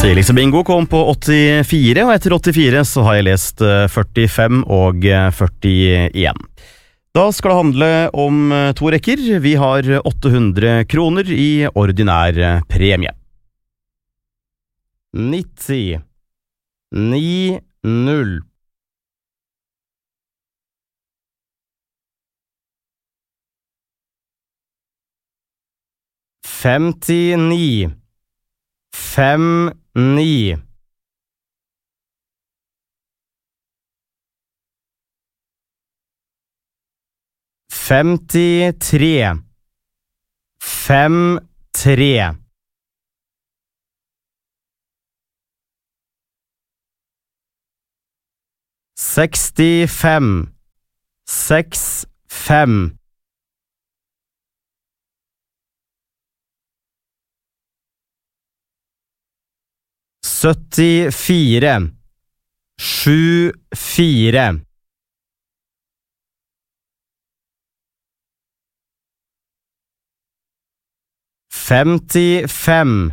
Tidligste bingo kom på 84, og etter 84 så har jeg lest 45 og 41. Da skal det handle om to rekker. Vi har 800 kroner i ordinær premie. 90 90 59 59 53 53 65 65 74 74 55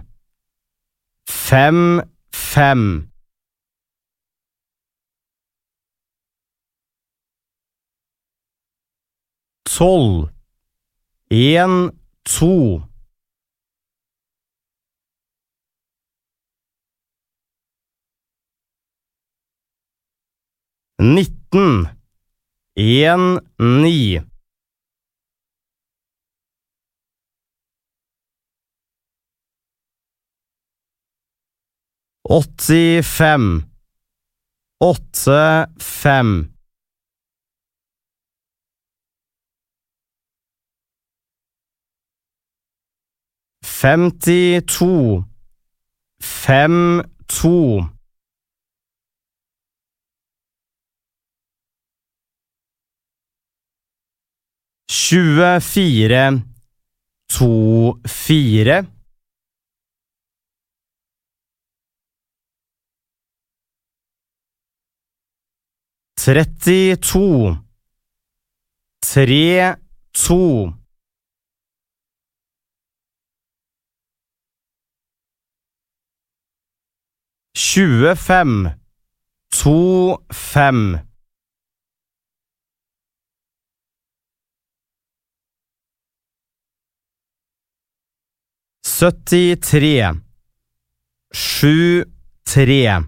55 12 1 2 19 1 9 85 85 52 52 24 24 32 32 25 25 73 73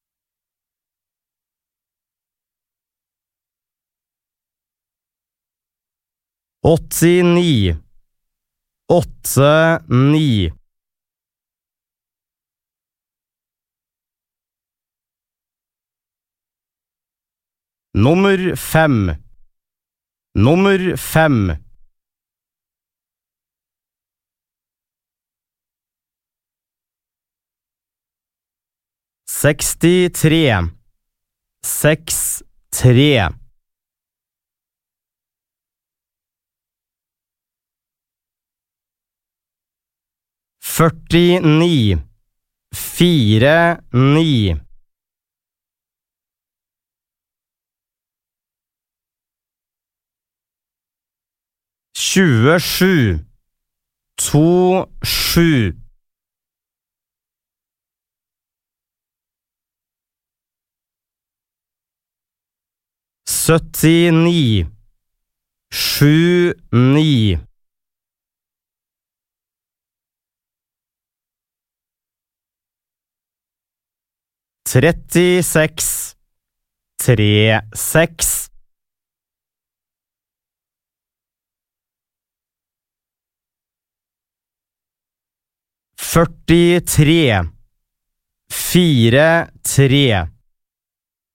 89 89 Nummer 5 Nummer 5 63 63 49 49 27 27 79 79 36 36 43 43